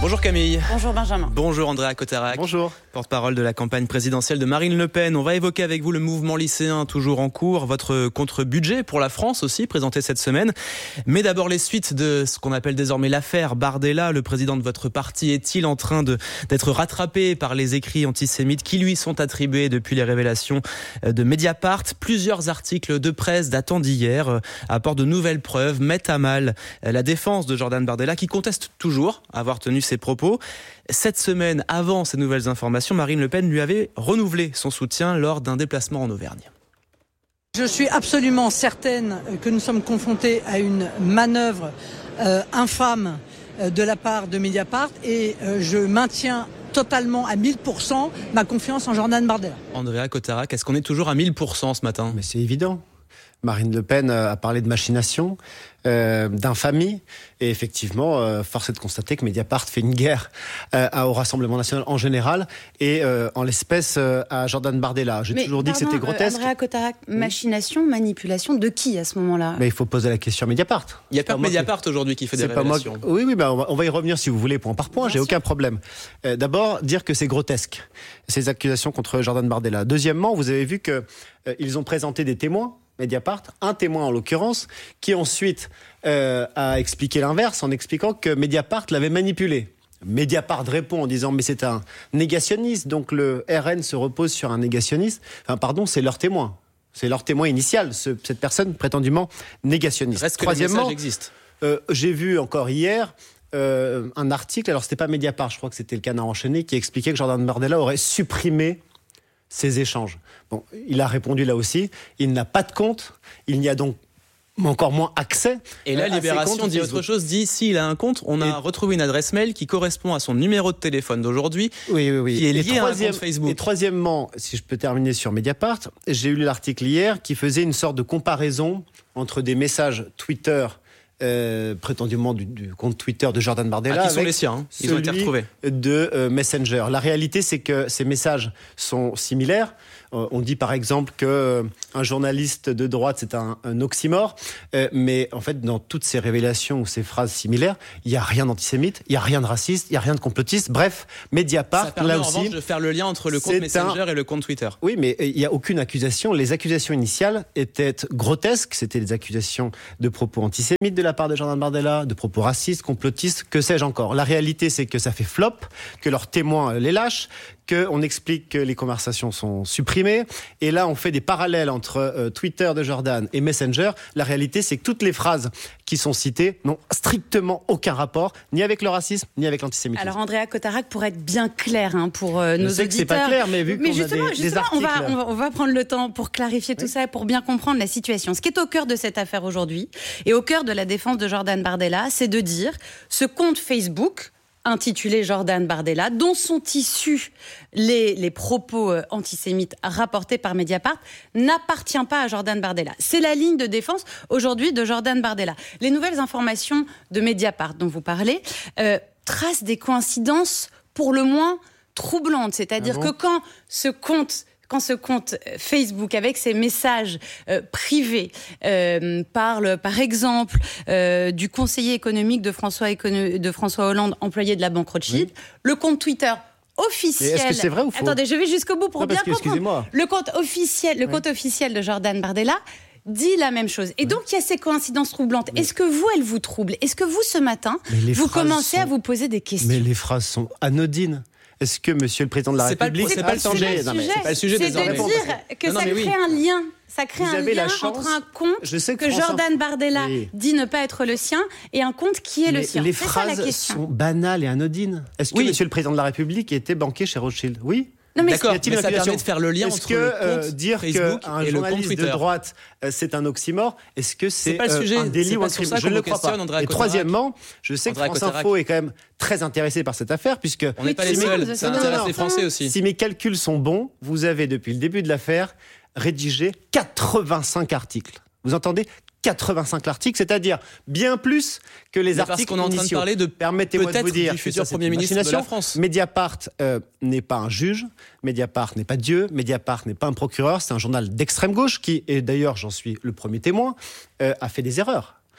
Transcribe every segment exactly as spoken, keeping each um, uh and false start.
Bonjour Camille. Bonjour Benjamin. Bonjour Andrea Cotarac. Bonjour. Porte-parole de la campagne présidentielle de Marine Le Pen. On va évoquer avec vous le mouvement lycéen toujours en cours, votre contre-budget pour la France aussi, présenté cette semaine. Mais d'abord les suites de ce qu'on appelle désormais l'affaire Bardella. Le président de votre parti est-il en train de, d'être rattrapé par les écrits antisémites qui lui sont attribués depuis les révélations de Mediapart? Plusieurs articles de presse datant d'hier apportent de nouvelles preuves, mettent à mal la défense de Jordan Bardella qui conteste toujours avoir tenu ses propos. Cette semaine, avant ces nouvelles informations, Marine Le Pen lui avait renouvelé son soutien lors d'un déplacement en Auvergne. Je suis absolument certaine que nous sommes confrontés à une manœuvre euh, infâme euh, de la part de Mediapart et euh, je maintiens totalement à mille pour cent ma confiance en Jordan Bardella. Andrea Cotarac, est-ce qu'on est toujours à mille pour cent ce matin ? Mais c'est évident. Marine Le Pen a parlé de machination, euh, d'infamie, et effectivement, euh, force est de constater que Mediapart fait une guerre euh, au Rassemblement national en général, et euh, en l'espèce euh, à Jordan Bardella. J'ai Mais toujours dit pardon, que c'était grotesque. Euh, Andrea Cotarac, machination, manipulation de qui à ce moment-là ? Mais il faut poser la question à Mediapart. Il n'y a pas que Mediapart qui... aujourd'hui qui fait des c'est révélations. Pas moi... Oui, oui, bah on, va, on va y revenir si vous voulez, point par point, Bien j'ai sûr. aucun problème. Euh, d'abord, dire que c'est grotesque, ces accusations contre Jordan Bardella. Deuxièmement, vous avez vu qu'ils euh, ont présenté des témoins, Mediapart, un témoin en l'occurrence, qui ensuite euh, a expliqué l'inverse en expliquant que Mediapart l'avait manipulé. Mediapart répond en disant mais c'est un négationniste, donc le R N se repose sur un négationniste. Enfin pardon, c'est leur témoin, c'est leur témoin initial, ce, cette personne prétendument négationniste. Reste que Troisièmement, le message existe. Euh, j'ai vu encore hier euh, un article, alors c'était pas Mediapart, je crois que c'était le Canard enchaîné, qui expliquait que Jordan Bardella aurait supprimé ces échanges. Bon, il a répondu là aussi, il n'a pas de compte, il n'y a donc encore moins accès. Et là, Libération dit autre chose, dit s'il a un compte, on a et... retrouvé une adresse mail qui correspond à son numéro de téléphone d'aujourd'hui, oui, oui, oui. qui est lié et à un compte Facebook. Et troisièmement, si je peux terminer sur Mediapart, j'ai lu l'article hier qui faisait une sorte de comparaison entre des messages Twitter Euh, prétendument du, du compte Twitter de Jordan Bardella, ah, qui sont les siens, hein. Ils ont été retrouvés, de euh, Messenger. La réalité, c'est que ces messages sont similaires. Euh, on dit par exemple que euh, un journaliste de droite, c'est un, un oxymore, euh, mais en fait, dans toutes ces révélations ou ces phrases similaires, il n'y a rien d'antisémite, il n'y a rien de raciste, il n'y a rien de complotiste. Bref, Mediapart, ça permet là en aussi, revanche de faire le lien entre le compte Messenger un... et le compte Twitter. Oui, mais il n'y a aucune accusation. Les accusations initiales étaient grotesques. C'était des accusations de propos antisémites de la part de Jordan Bardella, de propos racistes, complotistes, que sais-je encore. La réalité, c'est que ça fait flop, que leurs témoins les lâchent, qu'on explique que les conversations sont supprimées. Et là, on fait des parallèles entre euh, Twitter de Jordan et Messenger. La réalité, c'est que toutes les phrases qui sont citées n'ont strictement aucun rapport, ni avec le racisme, ni avec l'antisémitisme. Alors, Andrea Cotarac, pour être bien clair hein, pour euh, nos Je sais auditeurs... que c'est pas clair, mais vu mais qu'on justement, a des, justement, des on, articles... va, on, va, on va prendre le temps pour clarifier tout oui. ça, pour bien comprendre la situation. Ce qui est au cœur de cette affaire aujourd'hui, et au cœur de la défense de Jordan Bardella, c'est de dire ce compte Facebook intitulé Jordan Bardella, dont sont issus les, les propos euh, antisémites rapportés par Mediapart, n'appartient pas à Jordan Bardella. C'est la ligne de défense aujourd'hui de Jordan Bardella. Les nouvelles informations de Mediapart dont vous parlez euh, tracent des coïncidences pour le moins troublantes. C'est-à-dire ah bon que quand ce compte... Quand ce compte Facebook, avec ses messages euh, privés, euh, parle par exemple euh, du conseiller économique de François, Écono- de François Hollande, employé de la banque Rothschild, oui. le compte Twitter officiel... Et est-ce que c'est vrai ou faux ? Attendez, je vais jusqu'au bout pour non, bien parce que, comprendre. Excusez-moi. Le compte officiel, le oui. compte officiel de Jordan Bardella dit la même chose. Et oui. donc, il y a ces coïncidences troublantes. Oui. Est-ce que vous, elles vous troublent ? Est-ce que vous, ce matin, vous commencez sont... à vous poser des questions ? Mais les phrases sont anodines. Est-ce que Monsieur le Président de la c'est République... Pas, c'est, pas, pas le sujet. Non, mais c'est pas le sujet. C'est de dire que non, non, ça crée oui. un lien. Ça crée Vous un lien chance, entre un compte que, que Jordan Bardella oui. dit ne pas être le sien et un compte qui est mais le sien. Les c'est phrases ça, la question. sont banales et anodines. Est-ce que oui. Monsieur le Président de la République était banquier chez Rothschild ? Oui. Non, mais D'accord, mais ça permet de faire le lien est-ce entre que, le compte euh, dire Facebook qu'un et le compte Twitter de droite, euh, c'est un oxymore, est-ce que c'est, c'est pas le sujet, euh, un délit ou un crime ? Je ne le crois pas. Andrea et troisièmement, je sais Andrea que France Cotarac. Info est quand même très intéressé par cette affaire, puisque... On n'est pas les seuls, ça intéresse les Français aussi. Si mes calculs sont bons, vous avez, depuis le début de l'affaire, rédigé quatre-vingt-cinq articles. Vous entendez ? quatre-vingt-cinq articles, c'est-à-dire bien plus que les mais articles parce qu'on est en train initiaux. de parler de Permettez-moi de vous dire du futur Premier ministre de la France. Mediapart euh, n'est pas un juge, Mediapart n'est pas Dieu, Mediapart n'est pas un procureur, c'est un journal d'extrême gauche qui, et d'ailleurs j'en suis le premier témoin, euh, a fait des erreurs.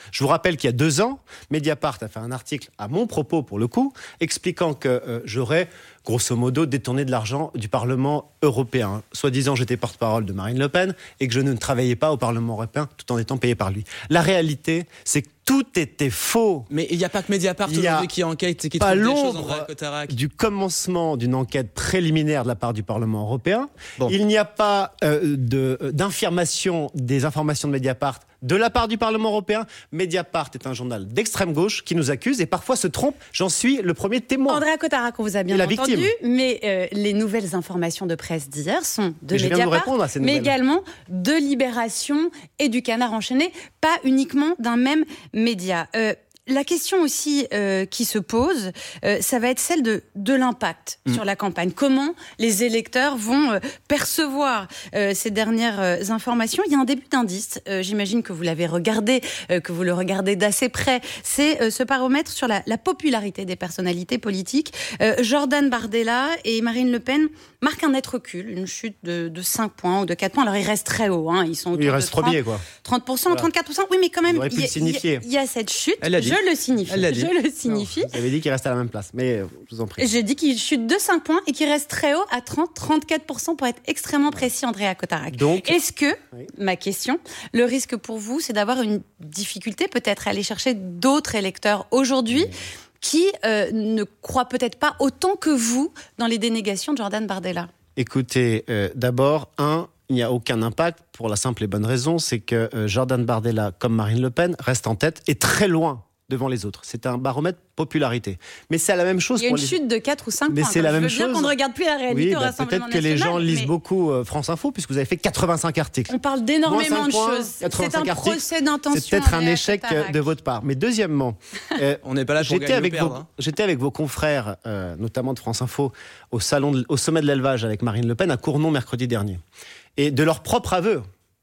Je vous rappelle qu'il y a deux ans, Mediapart a fait un article à mon propos, pour le coup, expliquant que euh, j'aurais, grosso modo, détourné de l'argent du Parlement européen. Soi-disant, j'étais porte-parole de Marine Le Pen et que je ne travaillais pas au Parlement européen tout en étant payé par lui. La réalité, c'est que tout était faux. Mais il n'y a pas que Mediapart aujourd'hui qui enquête et qui pas trouve des choses, Andrea l'ombre Cotarac. du commencement d'une enquête préliminaire de la part du Parlement européen. Bon. Il n'y a pas euh, de, d'information des informations de Mediapart de la part du Parlement européen. Mediapart est un journal d'extrême gauche qui nous accuse et parfois se trompe. J'en suis le premier témoin. Andrea Cotarac, on vous a bien la entendu, victime. mais euh, les nouvelles informations de presse d'hier sont de Mais je viens de vous Mediapart, répondre à ces mais nouvelles. également de Libération et du Canard enchaîné, pas uniquement d'un même média. Euh, La question aussi euh, qui se pose, euh, ça va être celle de, de l'impact mmh. sur la campagne. Comment les électeurs vont euh, percevoir euh, ces dernières euh, informations? Il y a un début d'indice, euh, j'imagine que vous l'avez regardé, euh, que vous le regardez d'assez près. C'est euh, ce baromètre sur la, la popularité des personnalités politiques. Euh, Jordan Bardella et Marine Le Pen marquent un net recul, une chute de, de cinq points ou de quatre points. Alors ils restent très hauts, hein. Ils sont autour Il de reste trente, premier, quoi. trente pour cent, Voilà. trente-quatre pour cent. Oui, mais quand même, pu il y, le y, y a cette chute. Elle l'a dit. Je le signifie. Elle l'a dit. Je le signifie. Non, vous avez dit qu'il reste à la même place, mais euh, je vous en prie. J'ai dit qu'il chute de cinq points et qu'il reste très haut à trente à trente-quatre pour cent pour être extrêmement précis, Andrea Cotarac. Donc, est-ce que, oui. ma question, le risque pour vous, c'est d'avoir une difficulté peut-être à aller chercher d'autres électeurs aujourd'hui oui. qui euh, ne croient peut-être pas autant que vous dans les dénégations de Jordan Bardella? Écoutez, euh, d'abord, un, il n'y a aucun impact pour la simple et bonne raison, c'est que euh, Jordan Bardella, comme Marine Le Pen, reste en tête et très loin devant les autres. C'est un baromètre popularité. Mais c'est la même chose. Il y a une les... chute de quatre ou cinq mais points. c'est la je même veux chose. bien qu'on ne regarde plus la réalité oui, au bah, Rassemblement peut-être que les gens national, lisent mais... beaucoup euh, France Info, puisque vous avez fait quatre-vingt-cinq articles. On parle d'énormément de points, choses. C'est un procès d'intention. C'est peut-être un échec Cotarac. de votre part. Mais deuxièmement, euh, on n'est pas là pour j'étais gagner avec ou perdre. Vos, hein. J'étais avec vos confrères, euh, notamment de France Info, au, salon de, au sommet de l'élevage avec Marine Le Pen à Cournon mercredi dernier. Et de leur propre aveu,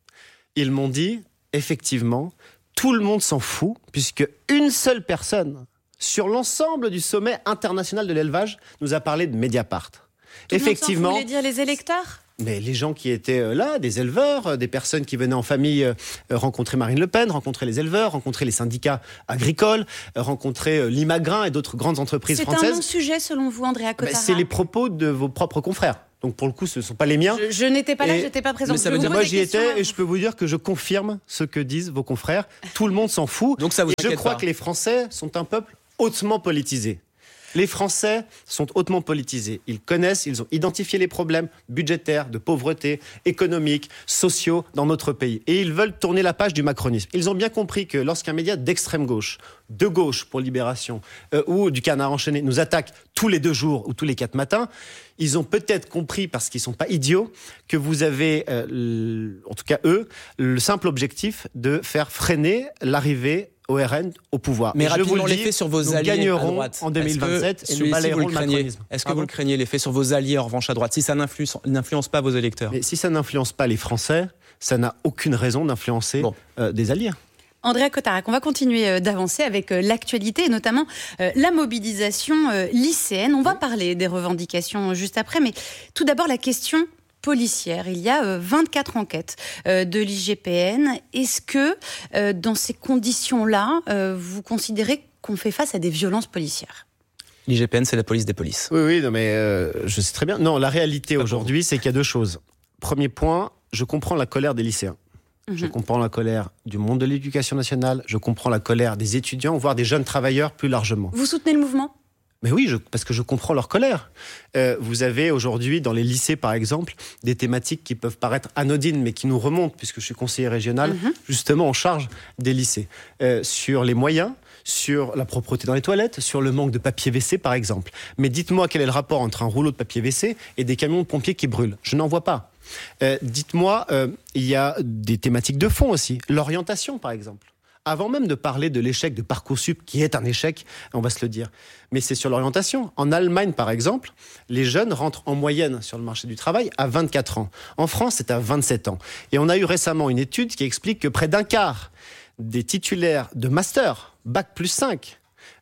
ils m'ont dit, effectivement, tout le monde s'en fout, puisque une seule personne sur l'ensemble du sommet international de l'élevage nous a parlé de Mediapart. Tout Effectivement. Vous voulez dire les électeurs ? Mais les gens qui étaient là, des éleveurs, des personnes qui venaient en famille euh, rencontrer Marine Le Pen, rencontrer les éleveurs, rencontrer les syndicats agricoles, euh, rencontrer euh, Limagrin et d'autres grandes entreprises c'est françaises. C'est un non-sujet selon vous, Andrea Cotarac? Ben, c'est les propos de vos propres confrères. Donc pour le coup, ce ne sont pas les miens. Je, je n'étais pas là, je n'étais pas présente. Mais ça veut dire moi j'y étais et je peux vous dire que je confirme ce que disent vos confrères. Tout le monde s'en fout. Donc ça vous et je crois pas. que les Français sont un peuple hautement politisé. Les Français sont hautement politisés. Ils connaissent, ils ont identifié les problèmes budgétaires, de pauvreté, économiques, sociaux dans notre pays. Et ils veulent tourner la page du macronisme. Ils ont bien compris que lorsqu'un média d'extrême gauche, de gauche pour Libération, euh, ou du Canard enchaîné nous attaque tous les deux jours ou tous les quatre matins, ils ont peut-être compris, parce qu'ils ne sont pas idiots, que vous avez, euh, l... en tout cas eux, le simple objectif de faire freiner l'arrivée au R N au pouvoir. Mais et rapidement, je vous le dis, l'effet sur vos nous alliés gagnerons à droite en deux mille vingt-sept Est-ce et que, nous balayerons vous le le craignez, macronisme. Est-ce que Pardon vous le craignez, l'effet sur vos alliés en revanche à droite, si ça n'influence, n'influence pas vos électeurs? Mais si ça n'influence pas les Français, ça n'a aucune raison d'influencer bon. euh, des alliés. Andrea Cotarac, on va continuer d'avancer avec l'actualité et notamment la mobilisation lycéenne. On va parler des revendications juste après, mais tout d'abord la question policière. Il y a vingt-quatre enquêtes de l'I G P N. Est-ce que dans ces conditions-là, vous considérez qu'on fait face à des violences policières ? L'I G P N, c'est la police des polices. Oui, oui, non, mais euh, je sais très bien. Non, la réalité aujourd'hui, c'est qu'il y a deux choses. Premier point, je comprends la colère des lycéens. Mmh. Je comprends la colère du monde de l'éducation nationale, je comprends la colère des étudiants, voire des jeunes travailleurs plus largement. Vous soutenez le mouvement ? Mais oui, je, parce que je comprends leur colère. Euh, vous avez aujourd'hui, dans les lycées par exemple, des thématiques qui peuvent paraître anodines, mais qui nous remontent, puisque je suis conseiller régional, mmh. justement en charge des lycées. Euh, sur les moyens, sur la propreté dans les toilettes, sur le manque de papier W C par exemple. Mais dites-moi quel est le rapport entre un rouleau de papier W C et des camions de pompiers qui brûlent. Je n'en vois pas. Euh, dites-moi, euh, il y a des thématiques de fond aussi. L'orientation par exemple. Avant même de parler de l'échec de Parcoursup, qui est un échec, on va se le dire, mais c'est sur l'orientation. En Allemagne, par exemple, les jeunes rentrent en moyenne sur le marché du travail à vingt-quatre ans. En France, c'est à vingt-sept ans. Et on a eu récemment une étude qui explique que près d'un quart des titulaires de master, bac plus cinq,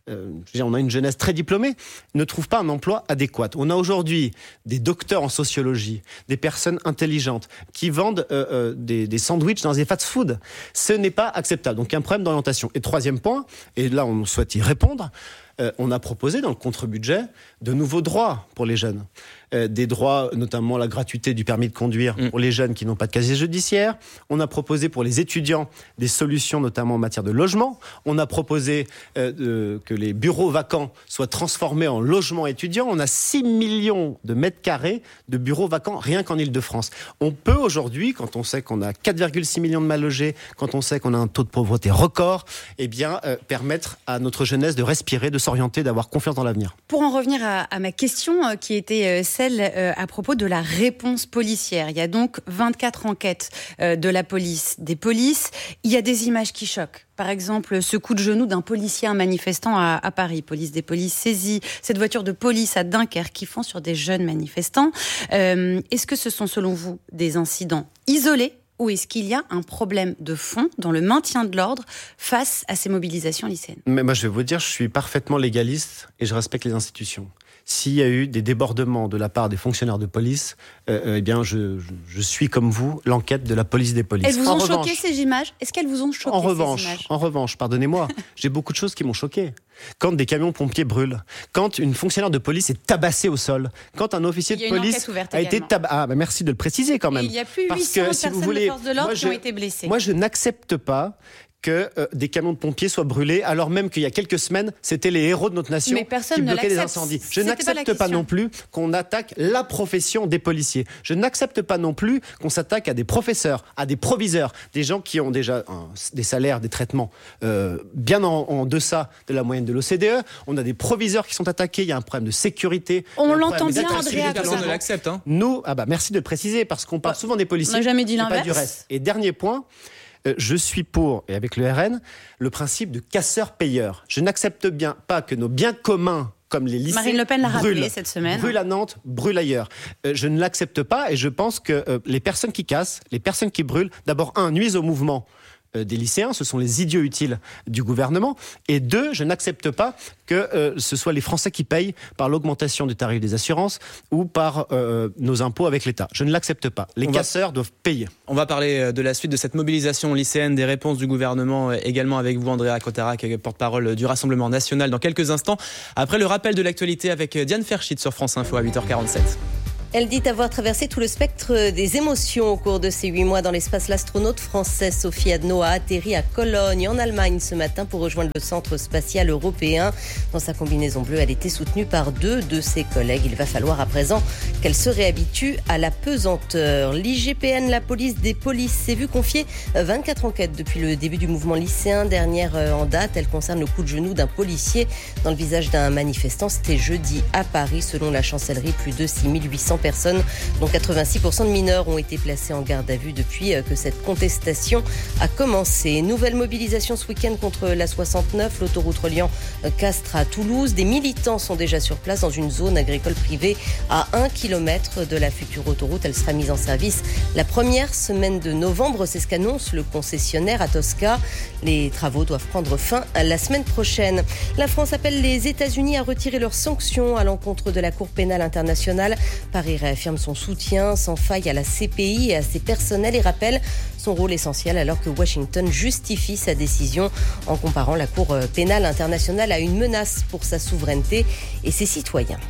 euh, je veux dire, on a une jeunesse très diplômée, ne trouvent pas un emploi adéquat. On a aujourd'hui des docteurs en sociologie, des personnes intelligentes qui vendent euh, euh, des, des sandwichs dans des fast-food. Ce n'est pas acceptable. Donc, il y a un problème d'orientation. Et troisième point, et là, on souhaite y répondre, euh, on a proposé dans le contre-budget de nouveaux droits pour les jeunes. Euh, des droits, notamment la gratuité du permis de conduire mmh. pour les jeunes qui n'ont pas de casier judiciaire. On a proposé pour les étudiants des solutions, notamment en matière de logement. On a proposé euh, de, que les bureaux vacants soient transformés en logements étudiants. On a six millions de mètres carrés de bureaux vacants rien qu'en Île-de-France. On peut aujourd'hui, quand on sait qu'on a quatre virgule six millions de mal logés, quand on sait qu'on a un taux de pauvreté record, eh bien, euh, permettre à notre jeunesse de respirer, de s'orienter, d'avoir confiance dans l'avenir. Pour en revenir à, à ma question, euh, qui était euh, celle euh, à propos de la réponse policière. Il y a donc vingt-quatre enquêtes euh, de la police, des polices. Il y a des images qui choquent. Par exemple, ce coup de genou d'un policier à un manifestant à, à Paris. Police des polices saisie. Cette voiture de police à Dunkerque qui fond sur des jeunes manifestants. Euh, est-ce que ce sont, selon vous, des incidents isolés ou est-ce qu'il y a un problème de fond dans le maintien de l'ordre face à ces mobilisations lycéennes ? Mais moi, je vais vous dire, je suis parfaitement légaliste et je respecte les institutions. S'il y a eu des débordements de la part des fonctionnaires de police, euh, euh, eh bien, je, je, je suis comme vous l'enquête de la police des polices. Elles vous en ont revanche, choqué ces images ? Est-ce qu'elles vous ont choqué en ces revanche, images ? En revanche, pardonnez-moi, j'ai beaucoup de choses qui m'ont choqué. Quand des camions pompiers brûlent, quand une fonctionnaire de police est tabassée au sol, quand un officier de police a été tabassé. Ah, bah merci de le préciser quand même. Et il y a plus de Parce huit cents que, si personnes vous voulez, de force de l'ordre moi, qui je, ont été blessées. Moi, je n'accepte pas que euh, des camions de pompiers soient brûlés, alors même qu'il y a quelques semaines, c'était les héros de notre nation qui bloquaient les incendies. Je C'était n'accepte pas, pas non plus qu'on attaque la profession des policiers. Je n'accepte pas non plus qu'on s'attaque à des professeurs, à des proviseurs, des gens qui ont déjà un, des salaires, des traitements euh, bien en, en deçà de la moyenne de l'O C D E. On a des proviseurs qui sont attaqués, il y a un problème de sécurité. On l'entend bien, Andrea. Personne ne l'accepte. Hein. Nous, ah bah merci de le préciser, parce qu'on parle souvent des policiers. On n'a jamais dit l'inverse. Pas du reste. Et dernier point, je suis pour, et avec le R N, le principe de casseur-payeur. Je n'accepte bien pas que nos biens communs, comme les lycées, Marine Le Pen l'a rappelé brûlent, cette semaine. brûlent à Nantes, brûlent ailleurs. Euh, je ne l'accepte pas et je pense que euh, les personnes qui cassent, les personnes qui brûlent, d'abord, un, nuisent au mouvement euh, des lycéens, ce sont les idiots utiles du gouvernement, et deux, je n'accepte pas que euh, ce soit les Français qui payent par l'augmentation du tarif des assurances ou par euh, nos impôts avec l'État. Je ne l'accepte pas. Les on casseurs va... doivent payer. On va parler de la suite de cette mobilisation lycéenne, des réponses du gouvernement, également avec vous, Andrea Cotarac, porte-parole du Rassemblement national, dans quelques instants, après le rappel de l'actualité avec Diane Ferschit sur France Info à huit heures quarante-sept. Elle dit avoir traversé tout le spectre des émotions au cours de ces huit mois dans l'espace. L'astronaute française Sophie Adno a atterri à Cologne, en Allemagne, ce matin pour rejoindre le centre spatial européen. Dans sa combinaison bleue, elle était soutenue par deux de ses collègues. Il va falloir à présent qu'elle se réhabitue à la pesanteur. L'I G P N, la police des polices, s'est vue confier vingt-quatre enquêtes depuis le début du mouvement lycéen. Dernière en date, elle concerne le coup de genou d'un policier dans le visage d'un manifestant. C'était jeudi à Paris. Selon la chancellerie, plus de six mille huit cents personnes, dont quatre-vingt-six pour cent de mineurs, ont été placées en garde à vue depuis que cette contestation a commencé. Nouvelle mobilisation ce week-end contre la soixante-neuf, l'autoroute reliant Castres à Toulouse. Des militants sont déjà sur place dans une zone agricole privée à un kilomètre de la future autoroute. Elle sera mise en service la première semaine de novembre. C'est ce qu'annonce le concessionnaire Atosca. Les travaux doivent prendre fin la semaine prochaine. La France appelle les États-Unis à retirer leurs sanctions à l'encontre de la Cour pénale internationale. Paris réaffirme son soutien sans faille à la C P I et à ses personnels et rappelle son rôle essentiel alors que Washington justifie sa décision en comparant la Cour pénale internationale à une menace pour sa souveraineté et ses citoyens.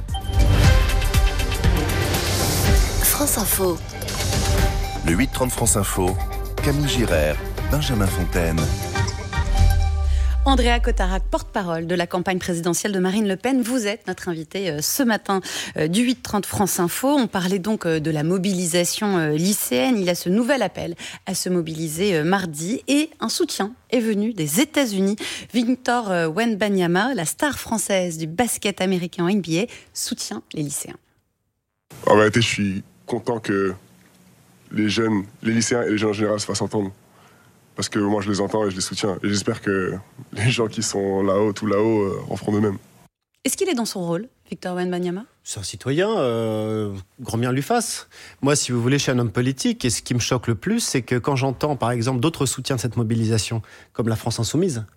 France Info. Le huit trente France Info, Camille Girard, Benjamin Fontaine. Andrea Cotarac, porte-parole de la campagne présidentielle de Marine Le Pen. Vous êtes notre invité ce matin du huit trente France Info. On parlait donc de la mobilisation lycéenne. Il y a ce nouvel appel à se mobiliser mardi et un soutien est venu des États-Unis. Victor Wembanyama, la star française du basket américain en N B A, soutient les lycéens. En vérité, je suis content que les jeunes, les lycéens et les jeunes en général se fassent entendre. Parce que moi, je les entends et je les soutiens. Et j'espère que les gens qui sont là-haut, tout là-haut, euh, en feront de même. Est-ce qu'il est dans son rôle, Victor Wembanyama ? C'est un citoyen, euh, grand bien lui fasse. Moi, si vous voulez, je suis un homme politique. Et ce qui me choque le plus, c'est que quand j'entends, par exemple, d'autres soutiens de cette mobilisation, comme la France Insoumise,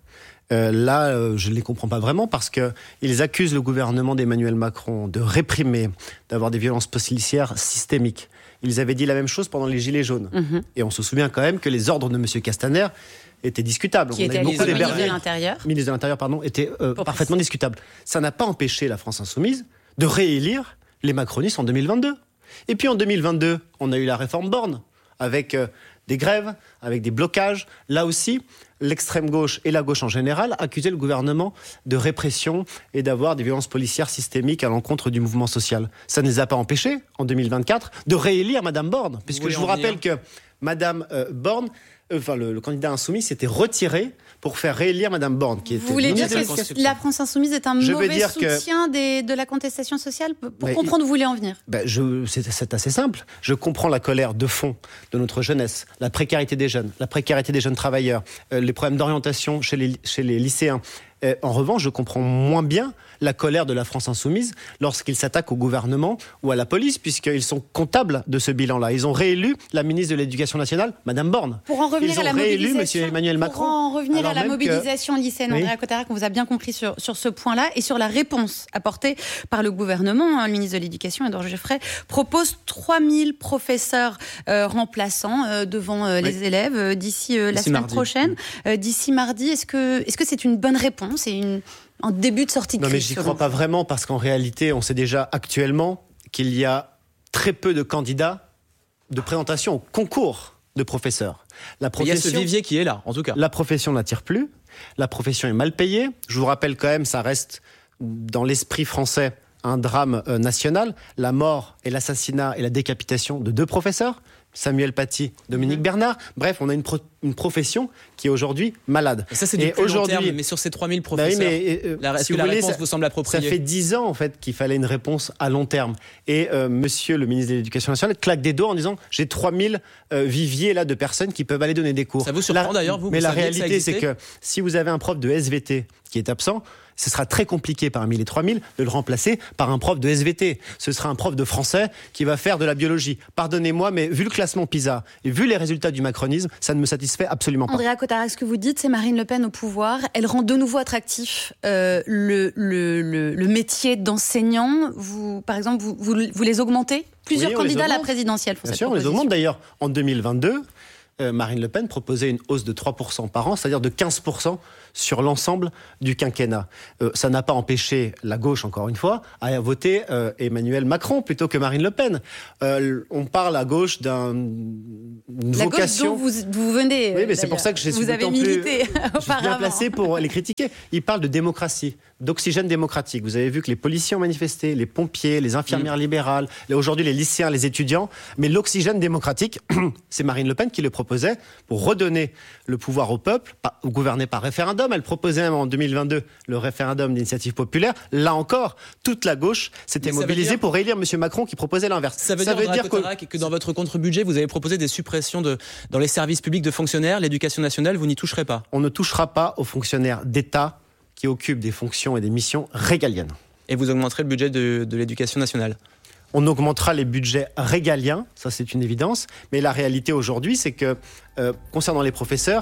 Euh, là, euh, je ne les comprends pas vraiment parce qu'ils accusent le gouvernement d'Emmanuel Macron de réprimer, d'avoir des violences policières systémiques. Ils avaient dit la même chose pendant les Gilets jaunes. Mmh. Et on se souvient quand même que les ordres de M. Castaner étaient discutables. Qui on était beaucoup ministre de l'Intérieur. ministre de l'Intérieur, pardon, était euh, parfaitement discutable. Ça n'a pas empêché la France Insoumise de réélire les macronistes en deux mille vingt-deux. Et puis en deux mille vingt-deux, on a eu la réforme Borne, avec euh, des grèves, avec des blocages. Là aussi, l'extrême gauche et la gauche en général accusaient le gouvernement de répression et d'avoir des violences policières systémiques à l'encontre du mouvement social. Ça ne les a pas empêchés, en deux mille vingt-quatre, de réélire Madame Borne. Puisque vous je vous rappelle venir. que Madame euh, Borne, euh, enfin le, le candidat insoumis, s'était retiré pour faire réélire Madame Borne. Qui vous était voulez dire que la France Insoumise est un je mauvais soutien que... des, de la contestation sociale? Pour mais, comprendre où vous voulez en venir. Ben je, c'est, c'est assez simple. Je comprends la colère de fond de notre jeunesse, la précarité des jeunes, la précarité des jeunes travailleurs, euh, les problèmes d'orientation chez les, chez les lycéens. Euh, en revanche, je comprends moins bien la colère de la France Insoumise lorsqu'ils s'attaquent au gouvernement ou à la police, puisqu'ils sont comptables de ce bilan-là. Ils ont réélu la ministre de l'Éducation nationale, Madame Borne. Pour en revenir Ils à la ont réélu mobilisation, Monsieur Emmanuel Macron. Pour en revenir à la mobilisation que... lycéenne, oui. Andréa Cotarac, on vous a bien compris sur, sur ce point-là et sur la réponse apportée par le gouvernement. Le ministre de l'Éducation, Édouard Geoffray, propose trois mille professeurs euh, remplaçants euh, devant euh, les oui. élèves euh, d'ici euh, la semaine mardi. prochaine. Euh, d'ici mardi, est-ce que, est-ce que c'est une bonne réponse et une en début de sortie de crise? Non, mais j'y crois pas vraiment parce qu'en réalité, on sait déjà actuellement qu'il y a très peu de candidats de présentation au concours de professeurs. La profession, il y a ce vivier qui est là, en tout cas. La profession n'attire plus. La profession est mal payée. Je vous rappelle quand même, ça reste dans l'esprit français un drame euh, national. La mort et l'assassinat et la décapitation de deux professeurs. Samuel Paty, Dominique mmh. Bernard. Bref, on a une, pro- une profession qui est aujourd'hui malade. Et ça, c'est du et plus aujourd'hui, long terme, mais sur ces trois mille professeurs, bah oui, mais, euh, la, est-ce si que la voulez, réponse ça, vous semble appropriée? Ça fait dix ans, en fait, qu'il fallait une réponse à long terme. Et euh, monsieur le ministre de l'Éducation nationale claque des doigts en disant « j'ai trois mille euh, viviers là, de personnes qui peuvent aller donner des cours ». Ça vous surprend la, d'ailleurs, vous? Mais vous la réalité, c'est que si vous avez un prof de S V T qui est absent, ce sera très compliqué parmi les trois mille de le remplacer par un prof de S V T. Ce sera un prof de français qui va faire de la biologie. Pardonnez-moi, mais vu le classement PISA et vu les résultats du macronisme, ça ne me satisfait absolument pas. Andréa Cotarac, ce que vous dites, c'est Marine Le Pen au pouvoir. Elle rend de nouveau attractif euh, le, le, le, le métier d'enseignant. Vous, par exemple, vous, vous, vous les augmentez? Plusieurs oui, candidats à la présidentielle font Bien cette sûr, on les proposition. augmente d'ailleurs. En deux mille vingt-deux, euh, Marine Le Pen proposait une hausse de trois pour cent par an, c'est-à-dire de quinze pour cent sur l'ensemble du quinquennat. Euh, ça n'a pas empêché la gauche, encore une fois, à voter euh, Emmanuel Macron plutôt que Marine Le Pen. Euh, on parle à gauche d'un, d'une la vocation... gauche dont vous, vous venez. Oui, mais c'est pour ça que je suis vous avez milité plus, auparavant. Je suis bien placé pour les critiquer. Ils parlent de démocratie, d'oxygène démocratique. Vous avez vu que les policiers ont manifesté, les pompiers, les infirmières mmh. libérales, aujourd'hui les lycéens, les étudiants. Mais l'oxygène démocratique, c'est Marine Le Pen qui le proposait pour redonner le pouvoir au peuple, gouverner par référendum. Elle proposait même en deux mille vingt-deux le référendum d'initiative populaire. Là encore, toute la gauche s'était mobilisée dire... pour réélire M. Macron qui proposait l'inverse. Ça veut ça dire, veut dire que... que dans votre contre-budget, vous avez proposé des suppressions de, dans les services publics de fonctionnaires, l'éducation nationale, vous n'y toucherez pas? On ne touchera pas aux fonctionnaires d'État qui occupent des fonctions et des missions régaliennes. Et vous augmenterez le budget de, de l'éducation nationale? On augmentera les budgets régaliens, ça c'est une évidence. Mais la réalité aujourd'hui, c'est que, euh, concernant les professeurs,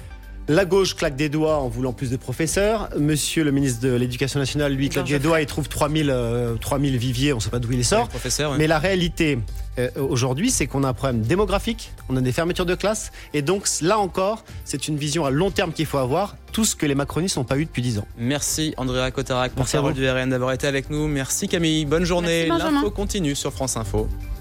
la gauche claque des doigts en voulant plus de professeurs. Monsieur le ministre de l'Éducation nationale, lui, claque des doigts et trouve trois mille, euh, trois mille viviers, on ne sait pas d'où il les sort. Ouais, ouais. Mais la réalité, euh, aujourd'hui, c'est qu'on a un problème démographique, on a des fermetures de classes. Et donc, là encore, c'est une vision à long terme qu'il faut avoir. Tout ce que les macronistes n'ont pas eu depuis dix ans. Merci Andréa Cotarac, porte-parole du R N, d'avoir été avec nous. Merci Camille, bonne journée. L'info continue sur France Info.